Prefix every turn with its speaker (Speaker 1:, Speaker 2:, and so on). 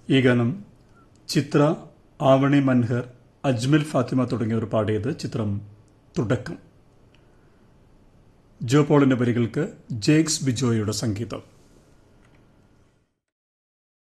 Speaker 1: ഈ ഗാനം ചിത്ര, ആവണി മൻഹർ, അജ്മൽ ഫാത്തിമ തുടങ്ങിയവർ പാടിയത്. ചിത്രം തുടക്കം. ജോ പോളിന്റെ വരികൾക്ക് ജേക്സ് ബിജോയുടെ സംഗീതം.